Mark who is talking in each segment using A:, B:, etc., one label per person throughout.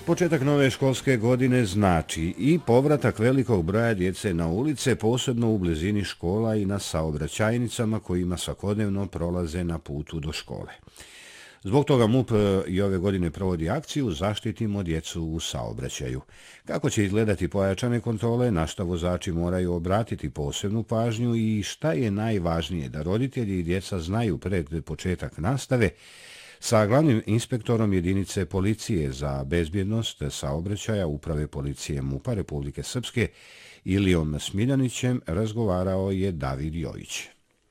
A: Početak nove školske godine znači i povratak velikog broja djece na ulice, posebno u blizini škola i na saobraćajnicama kojima svakodnevno prolaze na putu do škole. Zbog toga MUP i ove godine provodi akciju Zaštitimo djecu u saobraćaju. Kako će izgledati pojačane kontrole, na šta vozači moraju obratiti posebnu pažnju i šta je najvažnije da roditelji i djeca znaju pred početak nastave, sa glavnim inspektorom jedinice policije za bezbjednost saobraćaja Uprave policije MUP-a Republike Srpske Ilijom Smiljanićem razgovarao je David Jović.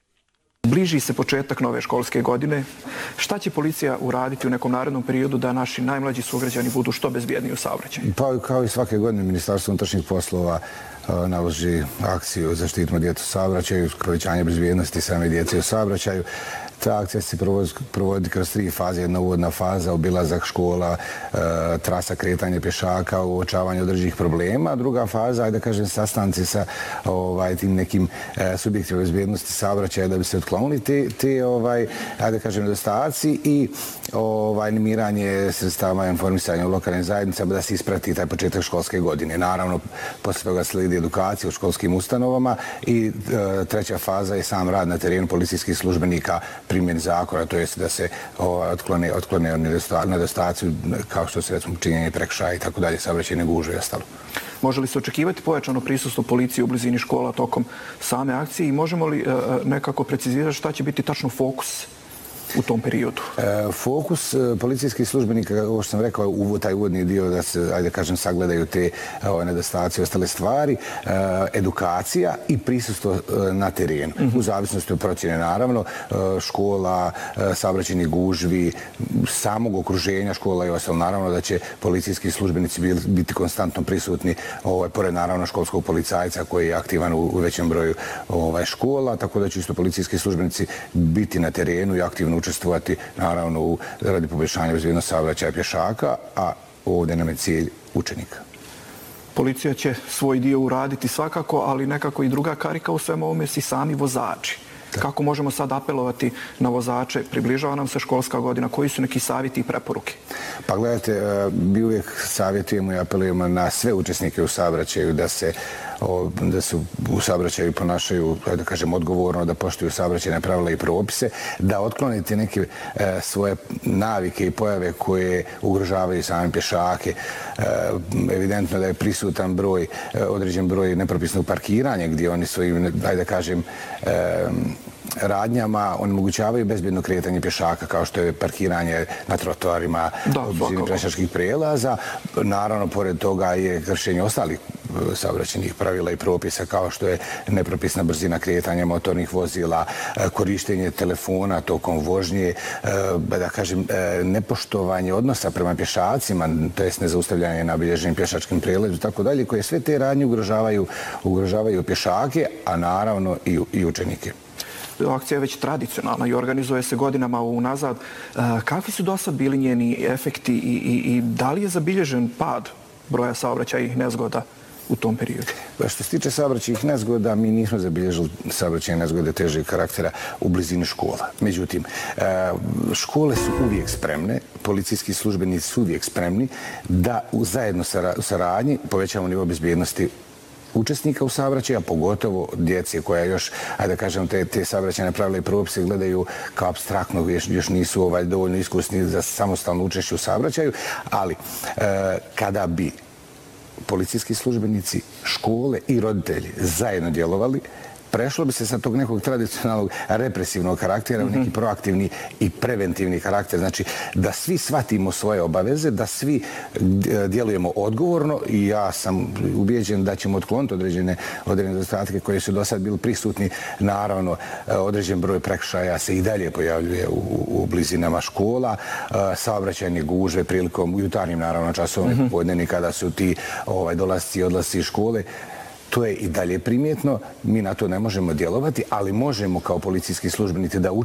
B: Bliži se početak nove školske godine. Šta će policija uraditi u nekom narednom periodu da naši najmlađi sugrađani budu što bezbjedniji u saobraćaju?
C: Pa kao i svake godine Ministarstvo unutrašnjih poslova naloži akciju Zaštitimo djecu u saobraćaju, povećanje bezbjednosti same djece u saobraćaju. Ta akcija se provodi kroz 3 faze. Jedna uvodna faza, obilazak škola, trasa kretanja pješaka, uočavanje određenih problema. Druga faza, ajde da kažem, sastanci sa tim nekim subjektima bezbjednosti saobraćaja da bi se otklonili te ajde da kažem, nedostaci i animiranje sredstava informisanja u lokalnim zajednicama da se isprati taj početak školske godine. Naravno, posle toga slijedi edukacija u školskim ustanovama i treća faza je sam rad na terenu policijskih službenika, primjeni zakona, to jest da se otklone nedostaci kao što se recimo činjenje prekršaja i tako dalje, saobraćajne gužve i ostalo.
B: Može li se očekivati pojačano prisustvo policije u blizini škola tokom same akcije i možemo li nekako precizirati šta će biti tačno fokus u tom periodu?
C: Fokus policijskih službenika, ovo što sam rekao, taj uvodni dio da se, ajde kažem, sagledaju te nedostacije i ostale stvari, edukacija i prisustvo na terenu. U zavisnosti od procjene, naravno, škola, saobraćajnih gužvi, samog okruženja škola i ostalo. Naravno da će policijski službenici biti konstantno prisutni, pored naravno školskog policajca koji je aktivan u većem broju škola, tako da će isto policijski službenici biti na terenu i aktivno učestvovati naravno radi poboljšanja bezbjednosti saobraćaja pješaka, a ovdje nam je cilj učenika.
B: Policija će svoj dio uraditi svakako, ali nekako i druga karika u svemu ovome si sami vozači. Kako možemo sad apelovati na vozače? Približava nam se školska godina. Koji su neki savjeti i preporuke?
C: Pa gledajte, mi uvijek savjetujemo i apelujemo na sve učesnike u saobraćaju da se u saobraćaju ponašaju, da kažem, odgovorno, da poštuju saobraćajne pravila i propise, da otklonite neke svoje navike i pojave koje ugrožavaju same pješake. Evidentno da je prisutan određen broj nepropisnog parkiranja gdje oni svojim, da kažem, radnjama onemogućavaju bezbjedno kretanje pješaka, kao što je parkiranje na trotoarima, blizini pješačkih prijelaza. Naravno, pored toga je kršenje ostalih saobraćajnih pravila i propisa, kao što je nepropisna brzina kretanja motornih vozila, korištenje telefona tokom vožnje, da kažem, nepoštovanje odnosa prema pješacima, to jest nezaustavljanje na obilježenim pješačkim prijelazima i tako dalje, koje sve te radnje ugrožavaju pješake, a naravno i učenike.
B: Akcija je već tradicionalna i organizuje se godinama unazad. Kakvi su do sad bili njeni efekti i da li je zabilježen pad broja saobraćajnih nezgoda u tom periodu?
C: Što se tiče saobraćajnih nezgoda, mi nismo zabilježili saobraćajne nezgode težeg karaktera u blizini škola. Međutim, škole su uvijek spremne, policijski službenici su uvijek spremni da zajedno u saradnji povećamo nivo bezbjednosti učesnika u saobraćaju, a pogotovo djece koja još, ajde da kažem, te saobraćajne pravila i propise gledaju kao apstraktno, još nisu dovoljno iskusni za samostalno učešće u saobraćaju, ali kada bi policijski službenici, škole i roditelji zajedno djelovali, prešlo bi se sa tog nekog tradicionalnog represivnog karaktera u neki proaktivni i preventivni karakter. Znači, da svi shvatimo svoje obaveze, da svi djelujemo odgovorno i ja sam ubijeđen da ćemo otkloniti određene nedostatke koje su do sad bili prisutni. Naravno, određen broj prekršaja se i dalje pojavljuje u blizinama škola, saobraćajne gužve prilikom u jutarnjim, naravno, časovnih podnevni kada su ti dolasci i odlasci iz škole. To je i dalje primjetno, mi na to ne možemo djelovati, ali možemo kao policijski službenici da